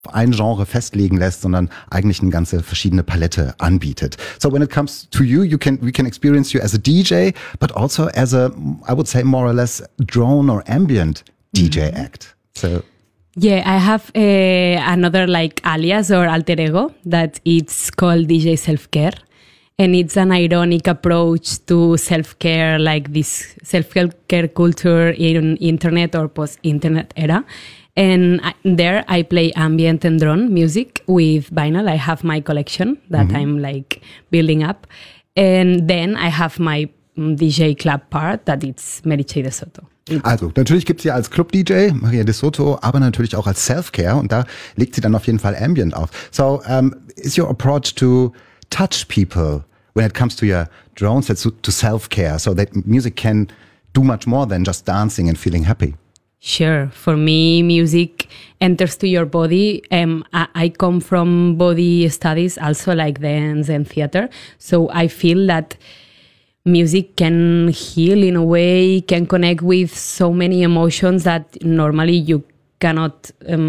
ein Genre festlegen lässt, sondern eigentlich eine ganze verschiedene Palette anbietet. So when it comes to you, we can experience you as a DJ, but also as a, I would say more or less drone or ambient DJ act. So yeah, I have another like alias or alter ego that it's called DJ Self-Care. And it's an ironic approach to self-care, like this self-care culture in internet or post-internet era. And there I play ambient and drone music with vinyl. I have my collection that I'm like building up. And then I have my DJ club part that it's Meritxell de Soto. Also, natürlich gibt's sie als Club-DJ, Maria de Soto, aber natürlich auch als Self-Care und da legt sie dann auf jeden Fall Ambient auf. So, is your approach to touch people when it comes to your drones, to self-care, so that music can do much more than just dancing and feeling happy? Sure. For me, music enters to your body. I come from body studies, also like dance and theater. So I feel that music can heal in a way, can connect with so many emotions that normally you cannot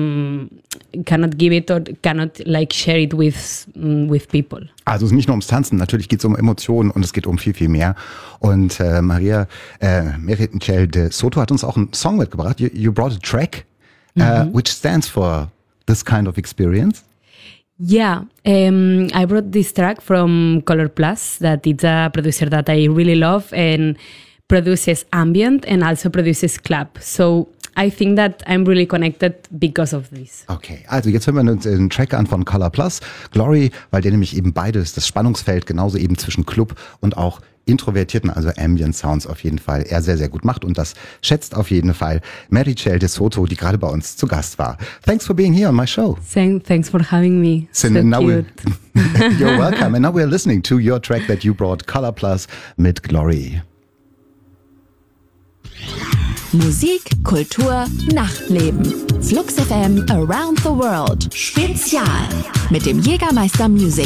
give it or cannot like share it with people. Also es ist nicht nur ums Tanzen, natürlich geht es um Emotionen und es geht um viel, viel mehr. Und Maria Meritxell de Soto hat uns auch einen Song mitgebracht. You brought a track, which stands for this kind of experience. Yeah, I brought this track from Color Plus, that it's a producer that I really love and produces ambient and also produces club. So I think that I'm really connected because of this. Okay, also jetzt hören wir uns den Track an von Color Plus, Glory, weil der nämlich eben beides, das Spannungsfeld genauso eben zwischen Club und auch introvertierten, also Ambient Sounds auf jeden Fall er sehr, sehr gut macht und das schätzt auf jeden Fall Meritxell de Soto, die gerade bei uns zu Gast war. Thanks for being here on my show. Thanks for having me. So cute. You're welcome. And now we're listening to your track that you brought, Color Plus mit Glory. Musik, Kultur, Nachtleben. Flux FM Around the World. Spezial mit dem Jägermeister Music